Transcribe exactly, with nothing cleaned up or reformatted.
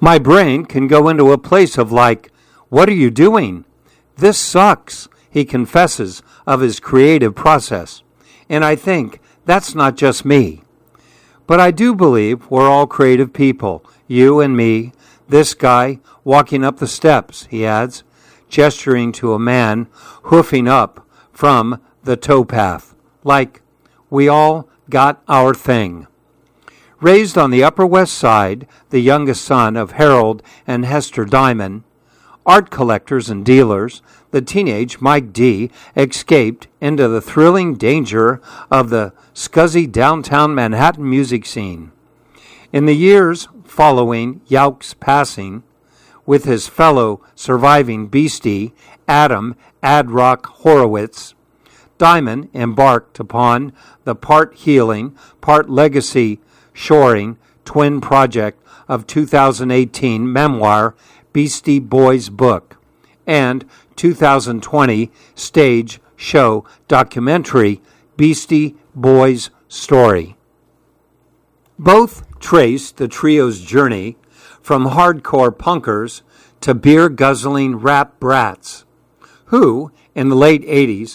My brain can go into a place of like, what are you doing? This sucks, he confesses of his creative process. And I think that's not just me. But I do believe we're all creative people, you and me, this guy walking up the steps, he adds, gesturing to a man hoofing up from the towpath, like, we all got our thing. Raised on the Upper West Side, the youngest son of Harold and Hester Diamond, art collectors and dealers, the teenage Mike D. escaped into the thrilling danger of the scuzzy downtown Manhattan music scene. In the years following Yauch's passing, with his fellow surviving beastie, Adam Ad-Rock Horowitz, Diamond embarked upon the part healing, part legacy shoring twin project of two thousand eighteen memoir Beastie Boys Book and two thousand twenty stage show documentary Beastie Boys Story. Both trace the trio's journey from hardcore punkers to beer-guzzling rap brats, who, in the late eighties,